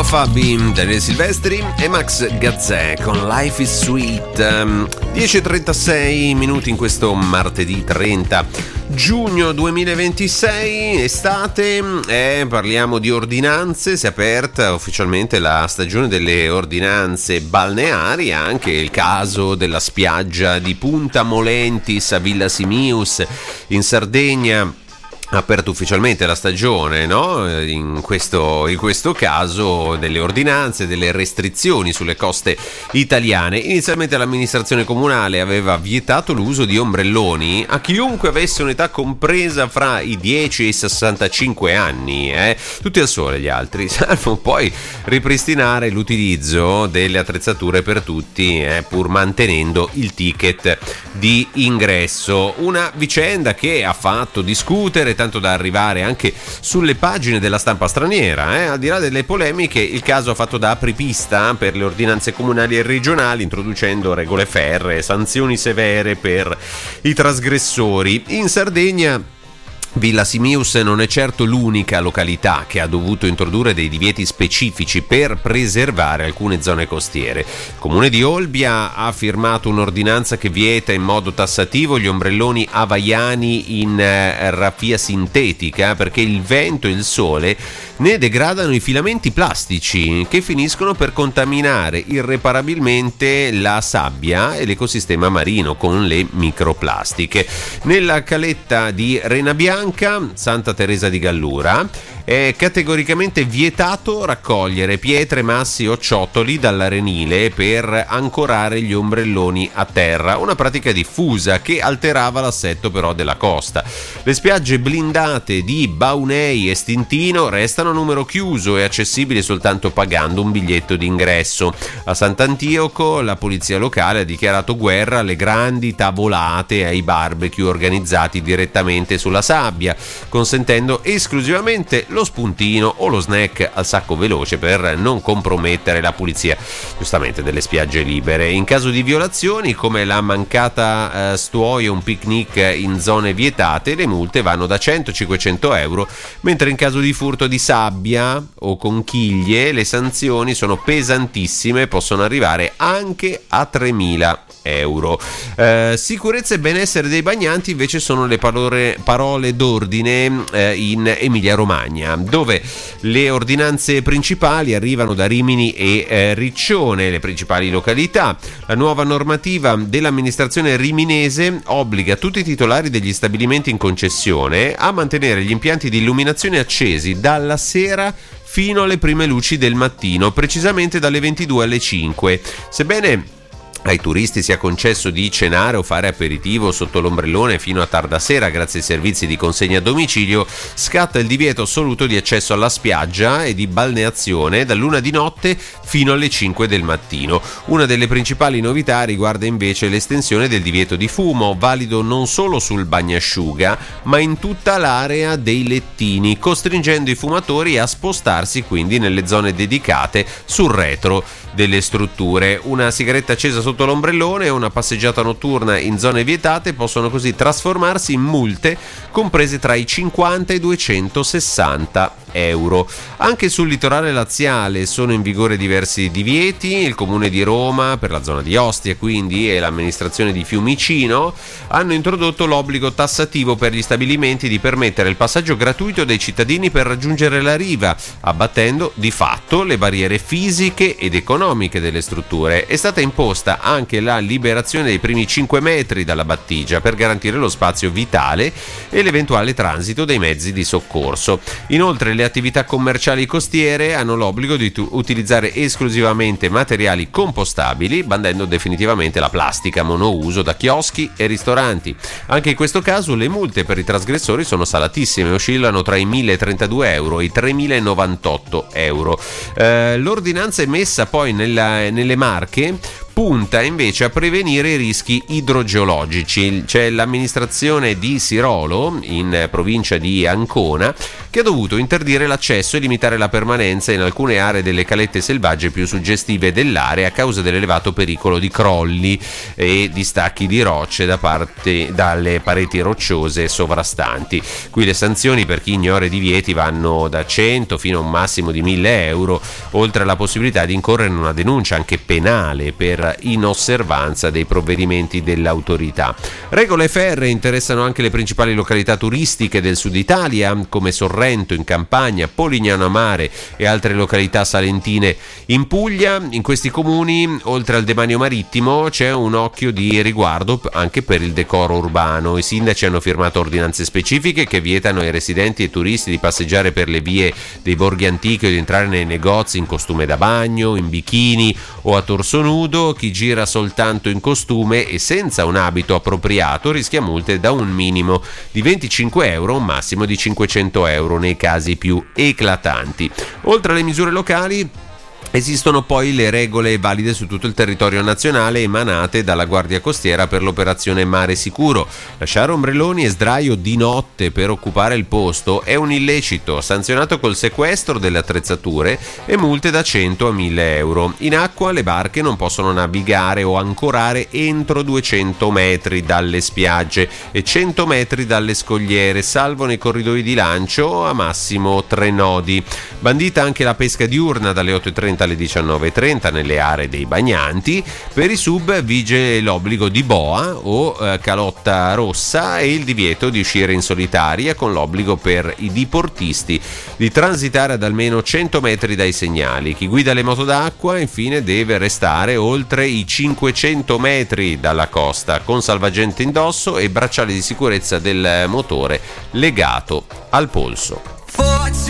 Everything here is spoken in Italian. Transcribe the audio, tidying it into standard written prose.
Fabi, Daniele Silvestri e Max Gazzè con Life is Sweet. 10:36 minuti in questo martedì 30 giugno 2026, estate, parliamo di ordinanze. Si è aperta ufficialmente la stagione delle ordinanze balneari, anche il caso della spiaggia di Punta Molentis a Villa Simius in Sardegna. Ha aperto ufficialmente la stagione, no? In questo caso delle ordinanze, delle restrizioni sulle coste italiane. Inizialmente l'amministrazione comunale aveva vietato l'uso di ombrelloni a chiunque avesse un'età compresa fra i 10 e i 65 anni, tutti al sole gli altri, salvo poi ripristinare l'utilizzo delle attrezzature per tutti, pur mantenendo il ticket di ingresso. Una vicenda che ha fatto discutere, tanto da arrivare anche sulle pagine della stampa straniera. Al di là delle polemiche, il caso ha fatto da apripista per le ordinanze comunali e regionali, introducendo regole ferree, sanzioni severe per i trasgressori. In Sardegna Villa Simius non è certo l'unica località che ha dovuto introdurre dei divieti specifici per preservare alcune zone costiere. Il comune di Olbia ha firmato un'ordinanza che vieta in modo tassativo gli ombrelloni hawaiani in raffia sintetica, perché il vento e il sole ne degradano i filamenti plastici che finiscono per contaminare irreparabilmente la sabbia e l'ecosistema marino con le microplastiche. Nella caletta di Renabianca, Santa Teresa di Gallura, è categoricamente vietato raccogliere pietre, massi o ciottoli dall'arenile per ancorare gli ombrelloni a terra, una pratica diffusa che alterava l'assetto però della costa. Le spiagge blindate di Baunei e Stintino restano a numero chiuso e accessibili soltanto pagando un biglietto d'ingresso. A Sant'Antioco la polizia locale ha dichiarato guerra alle grandi tavolate e ai barbecue organizzati direttamente sulla sabbia, consentendo esclusivamente lo spuntino o lo snack al sacco veloce per non compromettere la pulizia, giustamente, delle spiagge libere. In caso di violazioni come la mancata stuoio o un picnic in zone vietate, le multe vanno da 100 a 500 euro, mentre in caso di furto di sabbia o conchiglie le sanzioni sono pesantissime, possono arrivare anche a 3.000 euro. Sicurezza e benessere dei bagnanti invece sono le parole d'ordine in Emilia Romagna, dove le ordinanze principali arrivano da Rimini e Riccione, le principali località. La nuova normativa dell'amministrazione riminese obbliga tutti i titolari degli stabilimenti in concessione a mantenere gli impianti di illuminazione accesi dalla sera fino alle prime luci del mattino, precisamente dalle 22 alle 5. Sebbene ai turisti sia concesso di cenare o fare aperitivo sotto l'ombrellone fino a tarda sera grazie ai servizi di consegna a domicilio, scatta il divieto assoluto di accesso alla spiaggia e di balneazione dall'1 di notte fino alle 5 del mattino. Una delle principali novità riguarda invece l'estensione del divieto di fumo, valido non solo sul bagnasciuga ma in tutta l'area dei lettini, costringendo i fumatori a spostarsi quindi nelle zone dedicate sul retro delle strutture. Una sigaretta accesa sotto l'ombrellone o una passeggiata notturna in zone vietate possono così trasformarsi in multe comprese tra i 50 e i 260 euro. Anche sul litorale laziale sono in vigore diversi divieti. Il comune di Roma, per la zona di Ostia quindi, e l'amministrazione di Fiumicino hanno introdotto l'obbligo tassativo per gli stabilimenti di permettere il passaggio gratuito dei cittadini per raggiungere la riva, abbattendo di fatto le barriere fisiche ed economiche delle strutture. È stata imposta anche la liberazione dei primi 5 metri dalla battigia per garantire lo spazio vitale e l'eventuale transito dei mezzi di soccorso. Inoltre le attività commerciali costiere hanno l'obbligo di utilizzare esclusivamente materiali compostabili, bandendo definitivamente la plastica monouso da chioschi e ristoranti. Anche in questo caso le multe per i trasgressori sono salatissime, oscillano tra i 1.032 euro e i 3.098 euro. L'ordinanza emessa poi nelle Marche punta invece a prevenire i rischi idrogeologici. C'è l'amministrazione di Sirolo, in provincia di Ancona, che ha dovuto interdire l'accesso e limitare la permanenza in alcune aree delle calette selvagge più suggestive dell'area a causa dell'elevato pericolo di crolli e di stacchi di rocce dalle pareti rocciose sovrastanti. Qui le sanzioni per chi ignora i divieti vanno da 100 fino a un massimo di 1.000 euro, oltre alla possibilità di incorrere in una denuncia anche penale per inosservanza dei provvedimenti dell'autorità. Regole ferree interessano anche le principali località turistiche del sud Italia, come Sorrento in Campania, Polignano a Mare e altre località salentine in Puglia. In questi comuni, oltre al demanio marittimo, c'è un occhio di riguardo anche per il decoro urbano. I sindaci hanno firmato ordinanze specifiche che vietano ai residenti e turisti di passeggiare per le vie dei borghi antichi o di entrare nei negozi in costume da bagno, in bikini o a torso nudo. Chi gira soltanto in costume e senza un abito appropriato rischia multe da un minimo di 25 euro a un massimo di 500 euro nei casi più eclatanti. Oltre alle misure locali, esistono poi le regole valide su tutto il territorio nazionale emanate dalla Guardia Costiera per l'operazione Mare Sicuro. Lasciare ombrelloni e sdraio di notte per occupare il posto è un illecito, sanzionato col sequestro delle attrezzature e multe da 100 a 1.000 euro. In acqua le barche non possono navigare o ancorare entro 200 metri dalle spiagge e 100 metri dalle scogliere, salvo nei corridoi di lancio a massimo 3 nodi. Bandita anche la pesca diurna dalle 8:30 alle 19:30 nelle aree dei bagnanti. Per i sub vige l'obbligo di boa o calotta rossa e il divieto di uscire in solitaria, con l'obbligo per i diportisti di transitare ad almeno 100 metri dai segnali. Chi guida le moto d'acqua infine deve restare oltre i 500 metri dalla costa con salvagente indosso e bracciale di sicurezza del motore legato al polso.